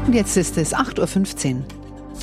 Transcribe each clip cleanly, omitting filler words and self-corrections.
Und jetzt ist es 8.15 Uhr.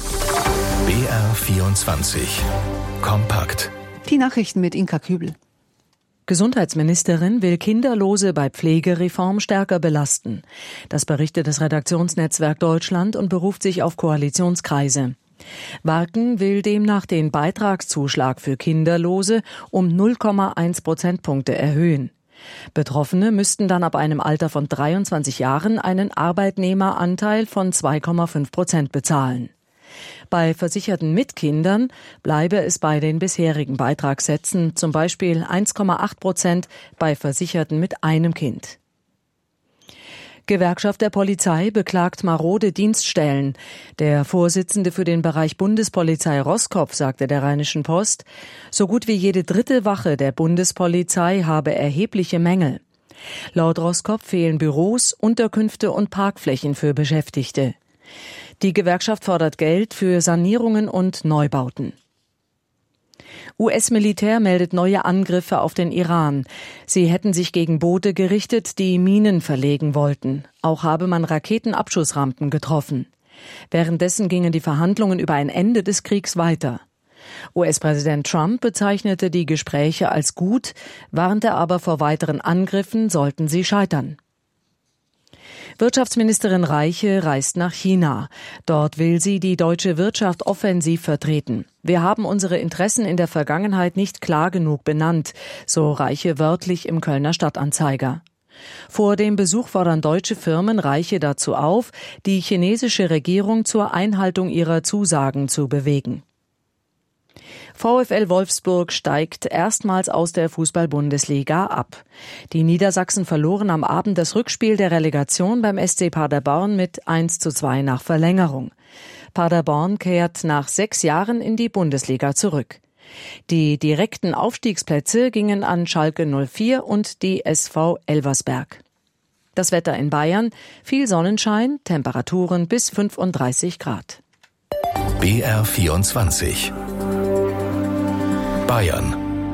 BR24 Kompakt. Die Nachrichten mit Inka Kübel. Gesundheitsministerin will Kinderlose bei Pflegereform stärker belasten. Das berichtet das Redaktionsnetzwerk Deutschland und beruft sich auf Koalitionskreise. Warken will demnach den Beitragszuschlag für Kinderlose um 0,1 Prozentpunkte erhöhen. Betroffene müssten dann ab einem Alter von 23 Jahren einen Arbeitnehmeranteil von 2,5% bezahlen. Bei Versicherten mit Kindern bleibe es bei den bisherigen Beitragssätzen, zum Beispiel 1,8% bei Versicherten mit einem Kind. Gewerkschaft der Polizei beklagt marode Dienststellen. Der Vorsitzende für den Bereich Bundespolizei Roßkopf sagte der Rheinischen Post, so gut wie jede dritte Wache der Bundespolizei habe erhebliche Mängel. Laut Roßkopf fehlen Büros, Unterkünfte und Parkflächen für Beschäftigte. Die Gewerkschaft fordert Geld für Sanierungen und Neubauten. US-Militär meldet neue Angriffe auf den Iran. Sie hätten sich gegen Boote gerichtet, die Minen verlegen wollten. Auch habe man Raketenabschussrampen getroffen. Währenddessen gingen die Verhandlungen über ein Ende des Kriegs weiter. US-Präsident Trump bezeichnete die Gespräche als gut, warnte aber vor weiteren Angriffen, sollten sie scheitern. Wirtschaftsministerin Reiche reist nach China. Dort will sie die deutsche Wirtschaft offensiv vertreten. Wir haben unsere Interessen in der Vergangenheit nicht klar genug benannt, so Reiche wörtlich im Kölner Stadtanzeiger. Vor dem Besuch fordern deutsche Firmen Reiche dazu auf, die chinesische Regierung zur Einhaltung ihrer Zusagen zu bewegen. VfL Wolfsburg steigt erstmals aus der Fußball-Bundesliga ab. Die Niedersachsen verloren am Abend das Rückspiel der Relegation beim SC Paderborn mit 1:2 nach Verlängerung. Paderborn kehrt nach 6 Jahren in die Bundesliga zurück. Die direkten Aufstiegsplätze gingen an Schalke 04 und die SV Elversberg. Das Wetter in Bayern, viel Sonnenschein, Temperaturen bis 35 Grad. BR24 Bayern.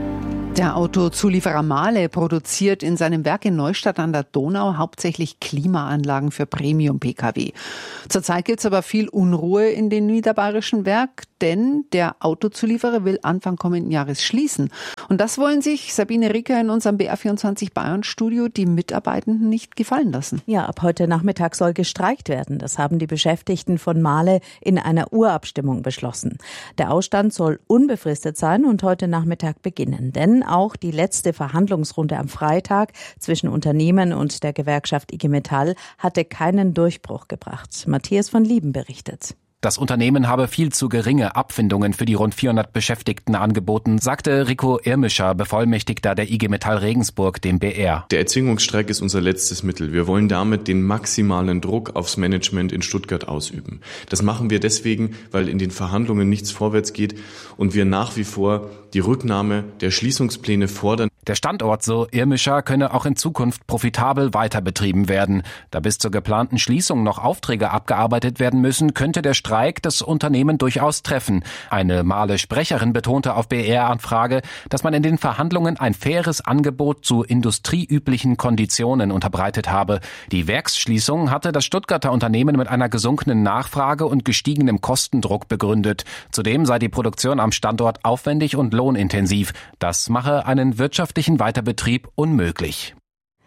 Der Autozulieferer Mahle produziert in seinem Werk in Neustadt an der Donau hauptsächlich Klimaanlagen für Premium-Pkw. Zurzeit gibt es aber viel Unruhe in dem niederbayerischen Werk, denn der Autozulieferer will Anfang kommenden Jahres schließen. Und das wollen sich Sabine Ricker in unserem BR24 Bayern-Studio die Mitarbeitenden nicht gefallen lassen. Ja, ab heute Nachmittag soll gestreikt werden. Das haben die Beschäftigten von Mahle in einer Urabstimmung beschlossen. Der Ausstand soll unbefristet sein und heute Nachmittag beginnen. Denn auch die letzte Verhandlungsrunde am Freitag zwischen Unternehmen und der Gewerkschaft IG Metall hatte keinen Durchbruch gebracht. Matthias von Lieben berichtet. Das Unternehmen habe viel zu geringe Abfindungen für die rund 400 Beschäftigten angeboten, sagte Rico Irmischer, Bevollmächtigter der IG Metall Regensburg, dem BR. Der Erzwingungsstreik ist unser letztes Mittel. Wir wollen damit den maximalen Druck aufs Management in Stuttgart ausüben. Das machen wir deswegen, weil in den Verhandlungen nichts vorwärts geht und wir nach wie vor die Rücknahme der Schließungspläne fordern. Der Standort, so Irmischer, könne auch in Zukunft profitabel weiter betrieben werden. Da bis zur geplanten Schließung noch Aufträge abgearbeitet werden müssen, könnte der Streik das Unternehmen durchaus treffen. Eine Mahle-Sprecherin betonte auf BR-Anfrage, dass man in den Verhandlungen ein faires Angebot zu industrieüblichen Konditionen unterbreitet habe. Die Werksschließung hatte das Stuttgarter Unternehmen mit einer gesunkenen Nachfrage und gestiegenem Kostendruck begründet. Zudem sei die Produktion am Standort aufwendig und lohnintensiv. Das mache einen wirtschaftlichen Weiterbetrieb unmöglich.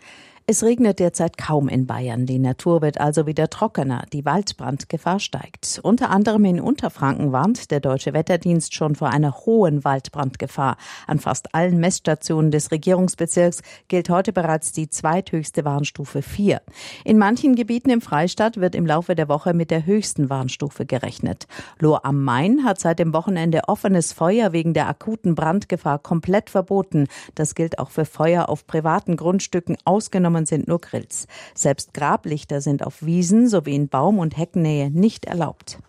Es regnet derzeit kaum in Bayern. Die Natur wird also wieder trockener. Die Waldbrandgefahr steigt. Unter anderem in Unterfranken warnt der Deutsche Wetterdienst schon vor einer hohen Waldbrandgefahr. An fast allen Messstationen des Regierungsbezirks gilt heute bereits die zweithöchste Warnstufe 4. In manchen Gebieten im Freistaat wird im Laufe der Woche mit der höchsten Warnstufe gerechnet. Lohr am Main hat seit dem Wochenende offenes Feuer wegen der akuten Brandgefahr komplett verboten. Das gilt auch für Feuer auf privaten Grundstücken, ausgenommen sind nur Grills. Selbst Grablichter sind auf Wiesen sowie in Baum- und Heckennähe nicht erlaubt.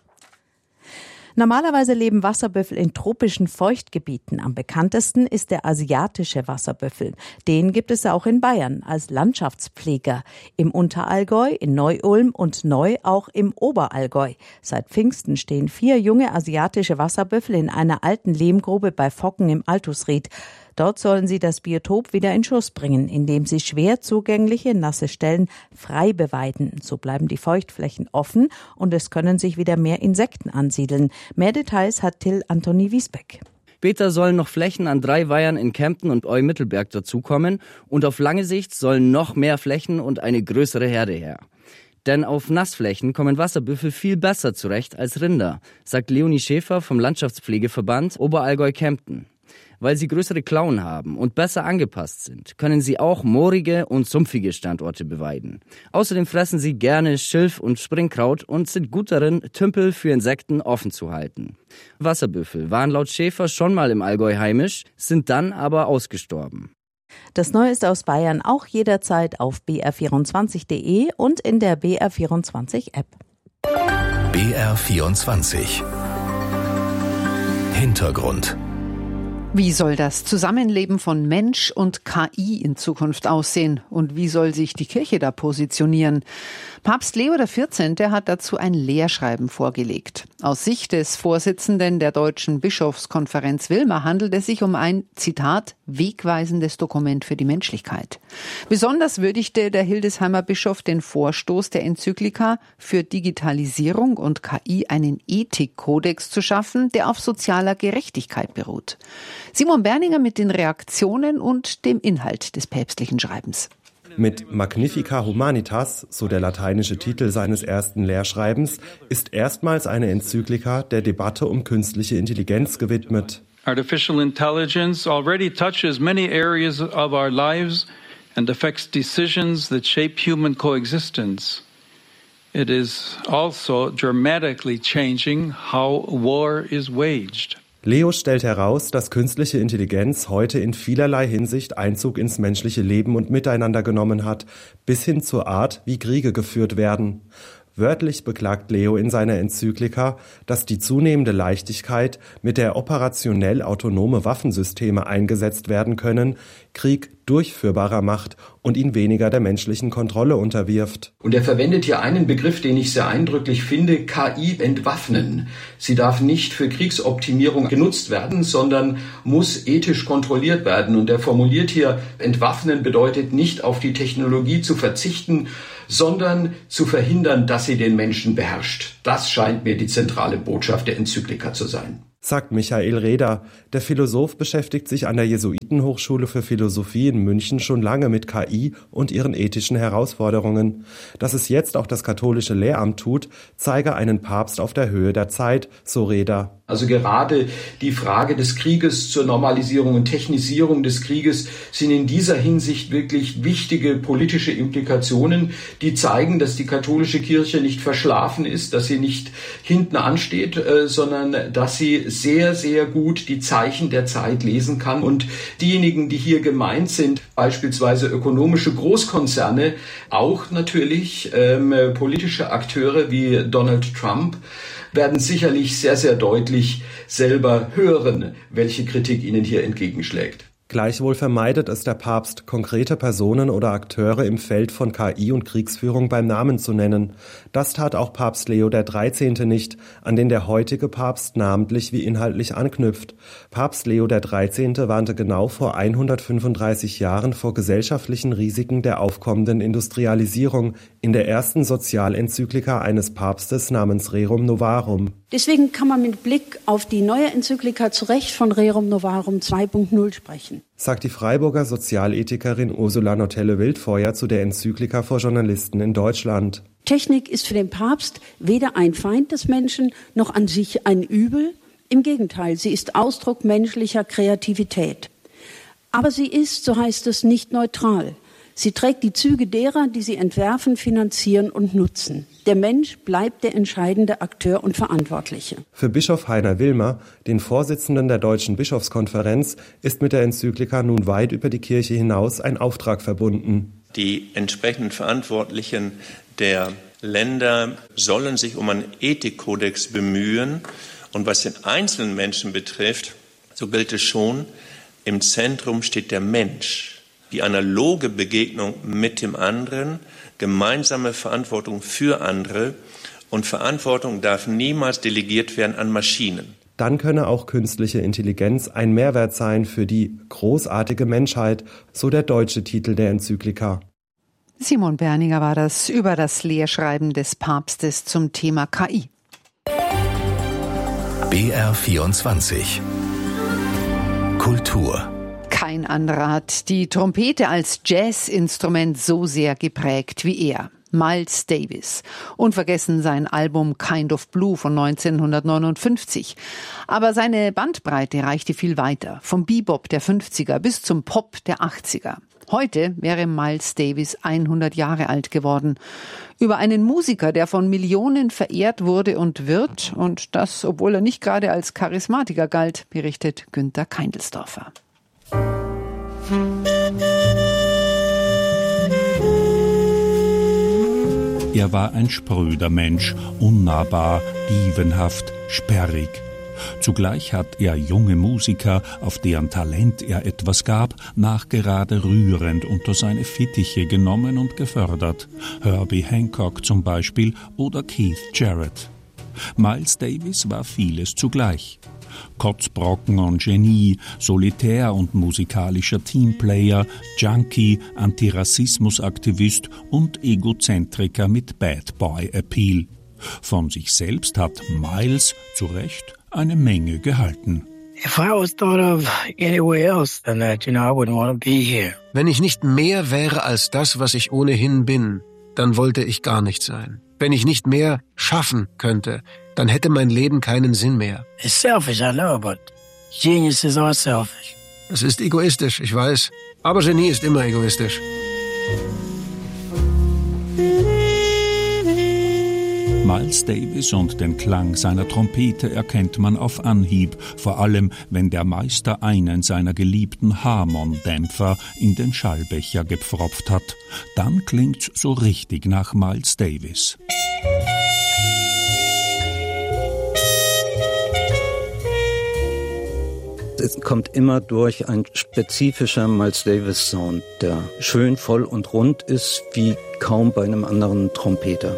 Normalerweise leben Wasserbüffel in tropischen Feuchtgebieten. Am bekanntesten ist der asiatische Wasserbüffel. Den gibt es auch in Bayern als Landschaftspfleger. Im Unterallgäu, in Neu-Ulm und neu auch im Oberallgäu. Seit Pfingsten stehen 4 junge asiatische Wasserbüffel in einer alten Lehmgrube bei Focken im Altusried. Dort sollen sie das Biotop wieder in Schuss bringen, indem sie schwer zugängliche, nasse Stellen frei beweiden. So bleiben die Feuchtflächen offen und es können sich wieder mehr Insekten ansiedeln. Mehr Details hat Till Anthony Wiesbeck. Später sollen noch Flächen an 3 Weihern in Kempten und Eu-Mittelberg dazukommen und auf lange Sicht sollen noch mehr Flächen und eine größere Herde her. Denn auf Nassflächen kommen Wasserbüffel viel besser zurecht als Rinder, sagt Leonie Schäfer vom Landschaftspflegeverband Oberallgäu-Kempten. Weil sie größere Klauen haben und besser angepasst sind, können sie auch moorige und sumpfige Standorte beweiden. Außerdem fressen sie gerne Schilf und Springkraut und sind gut darin, Tümpel für Insekten offen zu halten. Wasserbüffel waren laut Schäfer schon mal im Allgäu heimisch, sind dann aber ausgestorben. Das Neue aus Bayern auch jederzeit auf br24.de und in der BR24-App. BR24 Hintergrund. Wie soll das Zusammenleben von Mensch und KI in Zukunft aussehen? Und wie soll sich die Kirche da positionieren? Papst Leo XIV. Hat dazu ein Lehrschreiben vorgelegt. Aus Sicht des Vorsitzenden der Deutschen Bischofskonferenz Wilmer handelt es sich um ein, Zitat, wegweisendes Dokument für die Menschlichkeit. Besonders würdigte der Hildesheimer Bischof den Vorstoß der Enzyklika, für Digitalisierung und KI einen Ethikkodex zu schaffen, der auf sozialer Gerechtigkeit beruht. Simon Berninger mit den Reaktionen und dem Inhalt des päpstlichen Schreibens. Mit Magnifica Humanitas, so der lateinische Titel seines ersten Lehrschreibens, ist erstmals eine Enzyklika der Debatte um künstliche Intelligenz gewidmet. Artificial intelligence already touches many areas of our lives and affects decisions that shape human coexistence. It is also dramatically changing how war is waged. Leo stellt heraus, dass künstliche Intelligenz heute in vielerlei Hinsicht Einzug ins menschliche Leben und Miteinander genommen hat, bis hin zur Art, wie Kriege geführt werden. Wörtlich beklagt Leo in seiner Enzyklika, dass die zunehmende Leichtigkeit, mit der operationell autonome Waffensysteme eingesetzt werden können, Krieg durchführbarer macht und ihn weniger der menschlichen Kontrolle unterwirft. Und er verwendet hier einen Begriff, den ich sehr eindrücklich finde, KI entwaffnen. Sie darf nicht für Kriegsoptimierung genutzt werden, sondern muss ethisch kontrolliert werden. Und er formuliert hier, entwaffnen bedeutet nicht auf die Technologie zu verzichten, sondern zu verhindern, dass sie den Menschen beherrscht. Das scheint mir die zentrale Botschaft der Enzyklika zu sein. Sagt Michael Reder. Der Philosoph beschäftigt sich an der Jesuitenhochschule für Philosophie in München schon lange mit KI und ihren ethischen Herausforderungen. Dass es jetzt auch das katholische Lehramt tut, zeige einen Papst auf der Höhe der Zeit, so Reder. Also gerade die Frage des Krieges zur Normalisierung und Technisierung des Krieges sind in dieser Hinsicht wirklich wichtige politische Implikationen, die zeigen, dass die katholische Kirche nicht verschlafen ist, dass sie nicht hinten ansteht, sondern dass sie sehr, sehr gut die Zeichen der Zeit lesen kann. Und diejenigen, die hier gemeint sind, beispielsweise ökonomische Großkonzerne, auch natürlich politische Akteure wie Donald Trump, werden sicherlich sehr, sehr deutlich selber hören, welche Kritik ihnen hier entgegenschlägt. Gleichwohl vermeidet es der Papst, konkrete Personen oder Akteure im Feld von KI und Kriegsführung beim Namen zu nennen. Das tat auch Papst Leo XIII. Nicht, an den der heutige Papst namentlich wie inhaltlich anknüpft. Papst Leo XIII. Warnte genau vor 135 Jahren vor gesellschaftlichen Risiken der aufkommenden Industrialisierung in der ersten Sozialenzyklika eines Papstes namens Rerum Novarum. Deswegen kann man mit Blick auf die neue Enzyklika zu Recht von Rerum Novarum 2.0 sprechen. Sagt die Freiburger Sozialethikerin Ursula Notelle-Wildfeuer zu der Enzyklika vor Journalisten in Deutschland. Technik ist für den Papst weder ein Feind des Menschen noch an sich ein Übel. Im Gegenteil, sie ist Ausdruck menschlicher Kreativität. Aber sie ist, so heißt es, nicht neutral. Sie trägt die Züge derer, die sie entwerfen, finanzieren und nutzen. Der Mensch bleibt der entscheidende Akteur und Verantwortliche. Für Bischof Heiner Wilmer, den Vorsitzenden der Deutschen Bischofskonferenz, ist mit der Enzyklika nun weit über die Kirche hinaus ein Auftrag verbunden. Die entsprechenden Verantwortlichen der Länder sollen sich um einen Ethikkodex bemühen. Und was den einzelnen Menschen betrifft, so gilt es schon, im Zentrum steht der Mensch. Die analoge Begegnung mit dem anderen, gemeinsame Verantwortung für andere und Verantwortung darf niemals delegiert werden an Maschinen. dann könne auch künstliche Intelligenz ein Mehrwert sein für die großartige Menschheit, so der deutsche Titel der Enzyklika. Simon Berninger war das über das Lehrschreiben des Papstes zum Thema KI. BR24 Kultur. Kein anderer hat die Trompete als Jazzinstrument so sehr geprägt wie er. Miles Davis. Unvergessen sein Album Kind of Blue von 1959. Aber seine Bandbreite reichte viel weiter. Vom Bebop der 50er bis zum Pop der 80er. Heute wäre Miles Davis 100 Jahre alt geworden. Über einen Musiker, der von Millionen verehrt wurde und wird. Und das, obwohl er nicht gerade als Charismatiker galt, berichtet Günther Keindelsdorfer. Er war ein spröder Mensch, unnahbar, dievenhaft, sperrig. Zugleich hat er junge Musiker, auf deren Talent er etwas gab, nachgerade rührend unter seine Fittiche genommen und gefördert. Herbie Hancock zum Beispiel oder Keith Jarrett. Miles Davis war vieles zugleich. Kotzbrocken und Genie, Solitär und musikalischer Teamplayer, Junkie, Antirassismusaktivist und Egozentriker mit Bad Boy Appeal. Von sich selbst hat Miles, zu Recht, eine Menge gehalten. Wenn ich nicht mehr wäre als das, was ich ohnehin bin, dann wollte ich gar nicht sein. Wenn ich nicht mehr schaffen könnte, dann hätte mein Leben keinen Sinn mehr. It's selfish, I know, but geniuses are selfish. Das ist egoistisch, ich weiß. Aber Genie ist immer egoistisch. Miles Davis und den Klang seiner Trompete erkennt man auf Anhieb, vor allem wenn der Meister einen seiner geliebten Harmon-Dämpfer in den Schallbecher gepfropft hat. Dann klingt's so richtig nach Miles Davis. Es kommt immer durch ein spezifischer Miles Davis Sound, der schön voll und rund ist, wie kaum bei einem anderen Trompeter.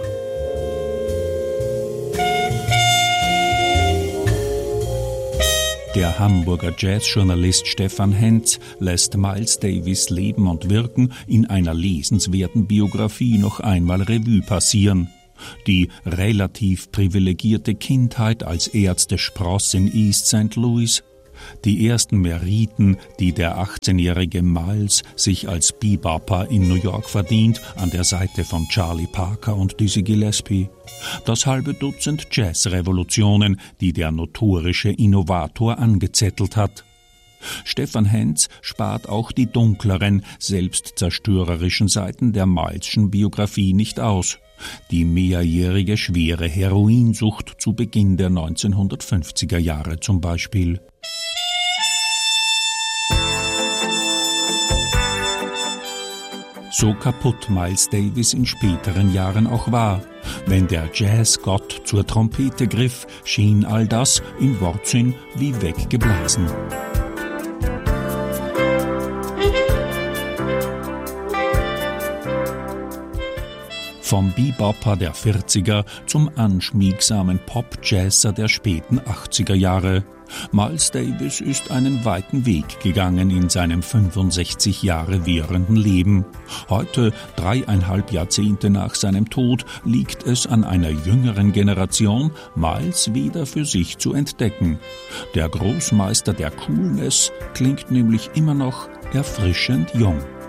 Der Hamburger Jazzjournalist Stefan Hentz lässt Miles Davis Leben und Wirken in einer lesenswerten Biografie noch einmal Revue passieren. Die relativ privilegierte Kindheit als Ärztespross in East St. Louis, die ersten Meriten, die der 18-jährige Miles sich als Bebopper in New York verdient, an der Seite von Charlie Parker und Dizzy Gillespie. Das halbe Dutzend Jazzrevolutionen, die der notorische Innovator angezettelt hat. Stefan Hentz spart auch die dunkleren, selbstzerstörerischen Seiten der Mileschen Biografie nicht aus. Die mehrjährige schwere Heroinsucht zu Beginn der 1950er Jahre zum Beispiel. So kaputt Miles Davis in späteren Jahren auch war. Wenn der Jazzgott zur Trompete griff, schien all das im Wortsinn wie weggeblasen. Vom Bebopper der 40er zum anschmiegsamen Pop-Jazzer der späten 80er Jahre. Miles Davis ist einen weiten Weg gegangen in seinem 65 Jahre währenden Leben. Heute, 3,5 Jahrzehnte nach seinem Tod, liegt es an einer jüngeren Generation, Miles wieder für sich zu entdecken. Der Großmeister der Coolness klingt nämlich immer noch erfrischend jung.